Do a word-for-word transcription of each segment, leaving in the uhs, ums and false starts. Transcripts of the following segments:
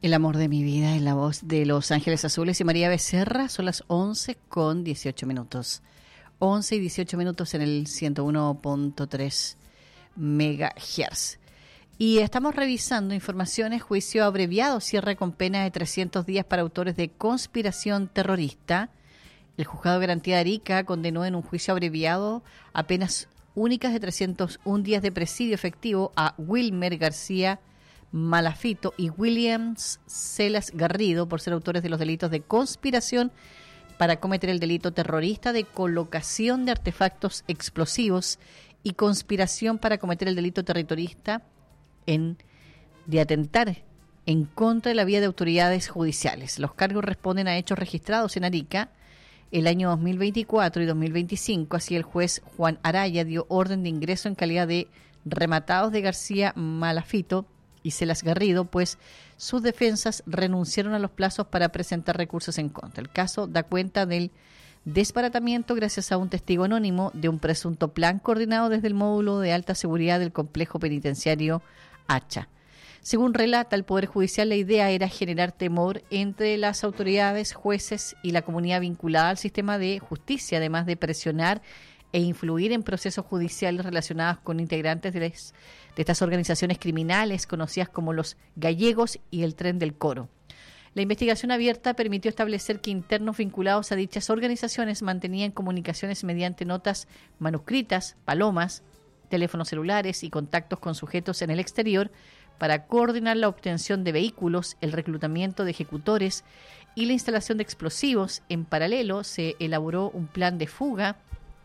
El amor de mi vida en la voz de Los Ángeles Azules y María Becerra. Son las once con dieciocho minutos. once y dieciocho minutos en el ciento uno punto tres megahertz. Y estamos revisando informaciones. Juicio abreviado cierra con pena de trescientos días para autores de conspiración terrorista. El juzgado de garantía de Arica condenó en un juicio abreviado a penas únicas de trescientos un días de presidio efectivo a Wilmer García Malafito y Williams Celas Garrido por ser autores de los delitos de conspiración para cometer el delito terrorista de colocación de artefactos explosivos y conspiración para cometer el delito terrorista en, de atentar en contra de la vía de autoridades judiciales. Los cargos responden a hechos registrados en Arica el año dos mil veinticuatro y dos mil veinticinco. Así, el juez Juan Araya dio orden de ingreso en calidad de rematados de García Malafito y Celas Garrido, pues sus defensas renunciaron a los plazos para presentar recursos en contra. El caso da cuenta del desbaratamiento, gracias a un testigo anónimo, de un presunto plan coordinado desde el módulo de alta seguridad del complejo penitenciario Hacha. Según relata el Poder Judicial, la idea era generar temor entre las autoridades, jueces y la comunidad vinculada al sistema de justicia, además de presionar e influir en procesos judiciales relacionados con integrantes de, les, de estas organizaciones criminales conocidas como los gallegos y el Tren del Coro. La investigación abierta permitió establecer que internos vinculados a dichas organizaciones mantenían comunicaciones mediante notas manuscritas, palomas, teléfonos celulares y contactos con sujetos en el exterior para coordinar la obtención de vehículos, el reclutamiento de ejecutores y la instalación de explosivos. En paralelo, se elaboró un plan de fuga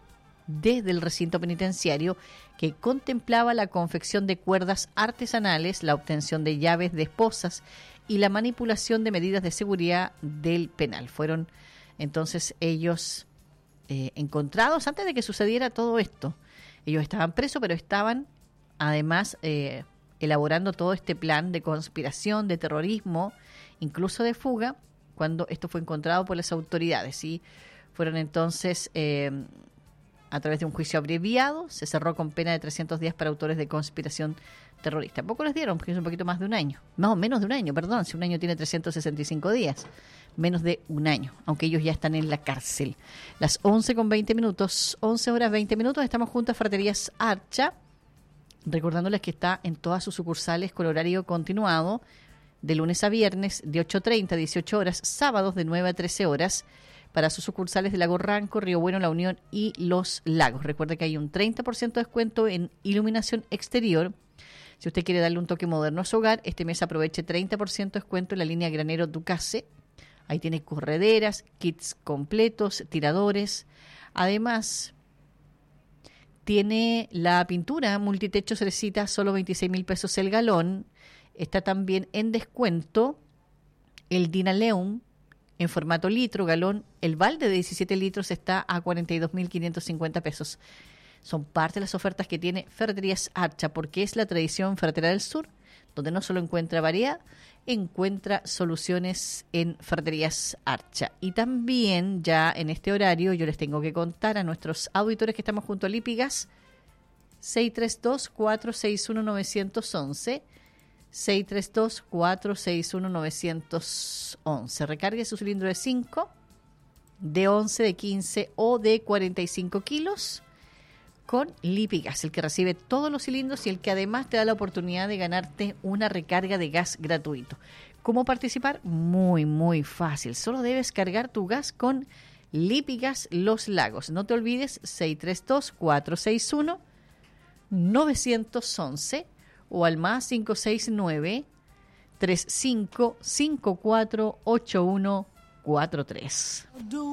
desde el recinto penitenciario que contemplaba la confección de cuerdas artesanales, la obtención de llaves de esposas y la manipulación de medidas de seguridad del penal. Fueron entonces ellos eh, encontrados antes de que sucediera todo esto. Ellos estaban presos, pero estaban además eh, elaborando todo este plan de conspiración, de terrorismo, incluso de fuga, cuando esto fue encontrado por las autoridades. Y fueron entonces, eh, a través de un juicio abreviado, se cerró con pena de trescientos días para autores de conspiración terrorista. Poco les dieron, porque es un poquito más de un año. No, menos de un año, perdón, si un año tiene trescientos sesenta y cinco días. Menos de un año, aunque ellos ya están en la cárcel. Las once con veinte minutos, once horas veinte minutos, estamos juntos a Fraterías Archa, recordándoles que está en todas sus sucursales con horario continuado, de lunes a viernes, de ocho treinta a dieciocho horas, sábados de nueve a trece horas, para sus sucursales de Lago Ranco, Río Bueno, La Unión y Los Lagos. Recuerde que hay un treinta por ciento de descuento en iluminación exterior. Si usted quiere darle un toque moderno a su hogar, este mes aproveche treinta por ciento de descuento en la línea Granero Ducase. Ahí tiene correderas, kits completos, tiradores. Además, tiene la pintura multitecho Cerecita, solo veintiséis mil pesos el galón. Está también en descuento el Dinaleum en formato litro, galón. El balde de diecisiete litros está a cuarenta y dos mil quinientos cincuenta pesos. Son parte de las ofertas que tiene Ferreterías Archa, porque es la tradición ferretera del sur, donde no solo encuentra variedad, encuentra soluciones en Ferreterías Archa. Y también ya en este horario yo les tengo que contar a nuestros auditores que estamos junto a Lipigas, seis tres dos, cuatro seis uno, nueve uno uno, seis tres dos, cuatro seis uno, nueve uno uno. Recargue su cilindro de cinco, de once, de quince o de cuarenta y cinco kilos con Lipigas, el que recibe todos los cilindros y el que además te da la oportunidad de ganarte una recarga de gas gratuito. ¿Cómo participar? Muy, muy fácil. Solo debes cargar tu gas con Lipigas Los Lagos. No te olvides, seis tres dos, cuatro seis uno, nueve uno uno o al más cinco seis nueve, tres cinco cinco cuatro, ocho uno cuatro tres.